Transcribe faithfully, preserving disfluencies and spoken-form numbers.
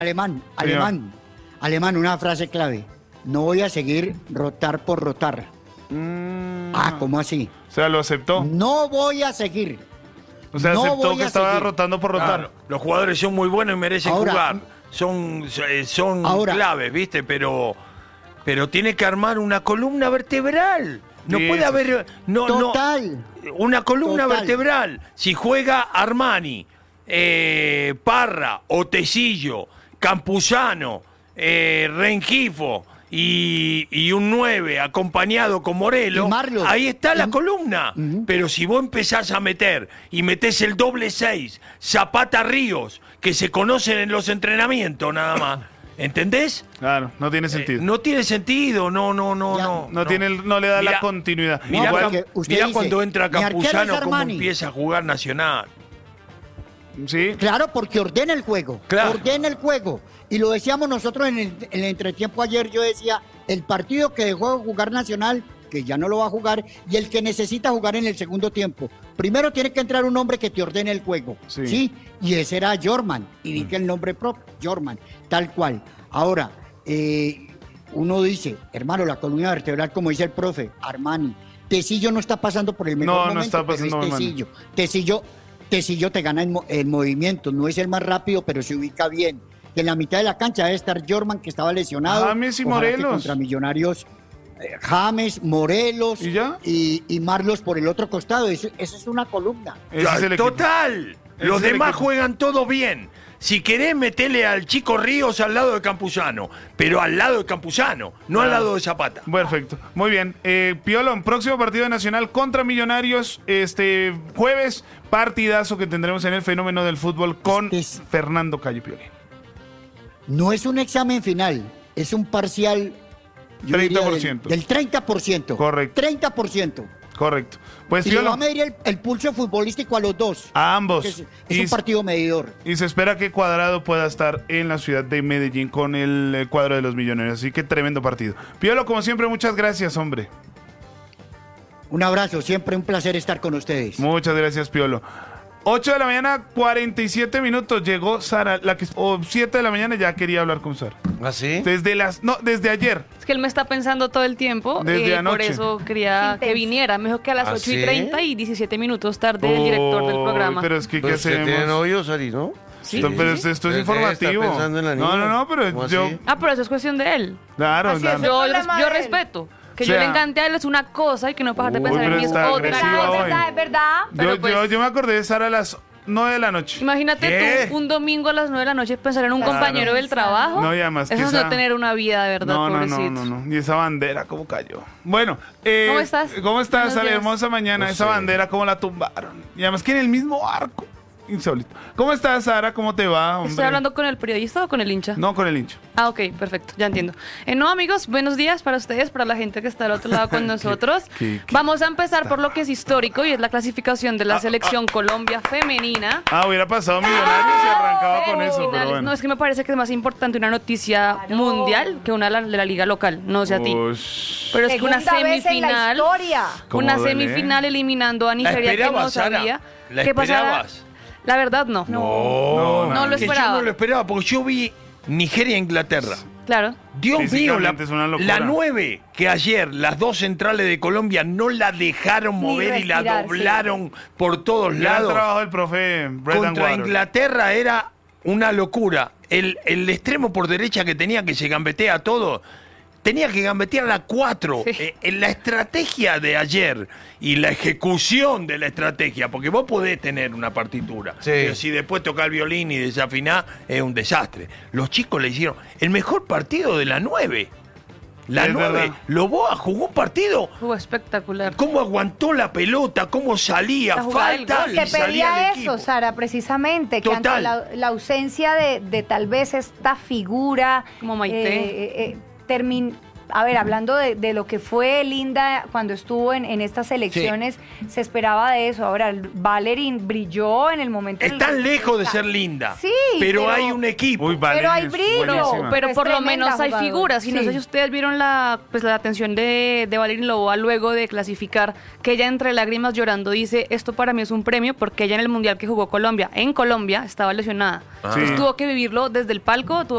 Alemán, Señor. alemán, alemán, una frase clave. No voy a seguir rotar por rotar. Mm, Ah, ¿cómo así? O sea, lo aceptó. No voy a seguir. O sea, no aceptó voy que a estaba seguir. rotando por rotar. Claro, los jugadores son muy buenos y merecen Ahora- jugar. Son, eh, son Ahora- claves, ¿viste? Pero, pero tiene que armar una columna vertebral. No Sí, puede sí, haber. No, no, Total. una columna Total. vertebral. Si juega Armani, eh, Parra, Otecillo, Campuzano, eh, Rengifo y, y un nueve acompañado con Morelo, Y Marlos. ahí está la Y- columna. Ujú. Pero si vos empezás a meter y metés el doble seis, Zapata Ríos, que se conocen en los entrenamientos nada más, ¿entendés? Claro, no tiene Eh, sentido. no tiene sentido, no, no, no, Ya. no. no, tiene, el- no le da Mirá, la continuidad. Mirá, No, Igual- porque usted mirá dice, cuando entra mi arquero es Campuzano, cómo Armani. empieza a jugar Nacional. sí. Claro, porque ordena el juego. Claro. Ordena el juego. Y lo decíamos nosotros en el, en el entretiempo ayer. Yo decía, el partido que dejó de jugar Nacional, que ya no lo va a jugar, y el que necesita jugar en el segundo tiempo. Primero tiene que entrar un hombre que te ordene el juego. Sí. Sí. Y ese era Jorman. Y dije el nombre propio, Jorman. Tal cual. Ahora, eh, uno dice, hermano, la columna vertebral, como dice el profe, Armani. Tecillo no está pasando por el mejor No, no momento, está pasando pero es mal. Tecillo. Tecillo, Tecillo te gana en, mo- en movimiento, no es el más rápido, pero se ubica bien. En la mitad de la cancha debe estar Jorman, que estaba lesionado. James y Ojalá que Morelos. Contra Millonarios, eh, James, Morelos ¿Y ya? y, y Marlos por el otro costado. Eso, eso es una columna. Ese es el equipo. Total. Ese Los es el demás equipo. juegan todo bien. Si querés, metele al Chico Ríos al lado de Campuzano, pero al lado de Campuzano, no al Claro. lado de Zapata. Perfecto. Muy bien. Eh, Piolón, próximo partido de Nacional contra Millonarios. Este jueves, partidazo que tendremos en el fenómeno del fútbol con Este es- Fernando Calle Piolín. No es un examen final, es un parcial. yo diría, treinta por ciento. Del, del treinta por ciento. Correcto. treinta por ciento. Correcto. Pues Y le va a Piolón, medir el, el pulso futbolístico a los dos. a ambos. Es, es Y un partido medidor. Y se espera que Cuadrado pueda estar en la ciudad de Medellín con el, eh, cuadro de los Millonarios. Así que tremendo partido. Piolo, como siempre, muchas gracias, hombre. Un abrazo, siempre un placer estar con ustedes. Muchas gracias, Piolo. ocho de la mañana, cuarenta y siete minutos. Llegó Sara, la que o siete de la mañana ya quería hablar con Sara. ¿Ah, sí? Desde las, no, desde ayer. Es que él me está pensando todo el tiempo. Desde eh, anoche. Por eso quería que viniera. Mejor que a las ¿Ah, ocho y sí? treinta y diecisiete minutos tarde el director del Uy, programa. Pero es que, ¿qué Pero usted tiene hacemos? novio, Sari, ¿no? Sí, Esto- sí, pero sí. esto, esto es Usted debe estar informativo. pensando en la No, niña. no, no, pero ¿Cómo yo. así? Ah, pero eso es cuestión de él. Claro, Así claro. es, Yo, yo, problema yo de él. respeto. Que O yo sea- le encante a él es una cosa y que no pasa de Uy, pensar en pero mí es está otra. agresiva Es hoy. verdad, es verdad. Pero Yo, pues- yo, yo me acordé de Sara a las nueve de la noche. Imagínate ¿Qué? tú un domingo a las nueve de la noche pensar en un Claro. compañero del trabajo. No, y además que Eso es esa- no tener una vida, de verdad, No, no, no, pobrecito. no, no. Y esa bandera, ¿cómo cayó? Bueno, eh, ¿Cómo estás? ¿Cómo estás? Buenos Sale días. hermosa mañana. No Esa sé. bandera, ¿cómo la tumbaron? Y además que en el mismo arco. Insólito. ¿Cómo estás, Sara? ¿Cómo te va, hombre? ¿Estoy hablando con el periodista o con el hincha? No, con el hincha. Ah, ok, perfecto, ya entiendo. Eh, no, amigos, buenos días para ustedes, para la gente que está al otro lado con nosotros. qué- qué Vamos a empezar por lo que es histórico y es la clasificación de la selección Colombia femenina. Ah, hubiera pasado Millonarios y arrancaba con eso, pero Finales. bueno. No, es que me parece que es más importante una noticia Claro. mundial que una de la, de la liga local, no sé a ti. Ush. Pero es que una Segunda vez en la semifinal, historia. ¿Cómo una duele? semifinal eliminando a ¿La Nigeria que no esperabas, Sara? sabía. ¿La ¿Qué pasara? esperabas? La verdad no. No, no, lo que esperaba. Yo no lo esperaba, porque yo vi Nigeria-Inglaterra. Claro. Dios mío, Físicamente la, es una locura. la nueve, que ayer las dos centrales de Colombia no la dejaron Ni mover y la respirar, doblaron por todos Gran lados. trabajo del profe Brendan Contra Water. Inglaterra era una locura. El, el extremo por derecha que tenía, que se gambetea todo, tenía que gambetear a cuatro. Sí. Eh, en la estrategia de ayer y la ejecución de la estrategia, porque vos podés tener una partitura, Sí. pero si después tocar el violín y desafinar, es un desastre. Los chicos le hicieron el mejor partido de la nueve. La Es nueve. verdad. Loboa jugó un partido. Fue espectacular. Cómo aguantó la pelota, cómo salía, La jugada del falta gol. y Se salía pedía el eso, equipo. Sara, precisamente, que Total. ante la, la ausencia de, de tal vez esta figura Como Maite. eh, eh, termin- a ver, hablando de, de lo que fue Linda cuando estuvo en, en estas elecciones, se esperaba de eso. Ahora, Valerín brilló en el momento... del- Están lejos de ser linda. Sí, pero, pero- hay un equipo. Uy, vale, Pero hay es brillo. buenísima. Pero Es por lo tremenda menos hay jugadora. figuras. Y no Sí. sé si ustedes vieron la, pues, la atención de, de Valerín Loboa luego de clasificar, que ella entre lágrimas llorando dice, esto para mí es un premio porque ella en el Mundial que jugó Colombia, en Colombia, estaba lesionada. Sí. Entonces tuvo que vivirlo desde el palco, tuvo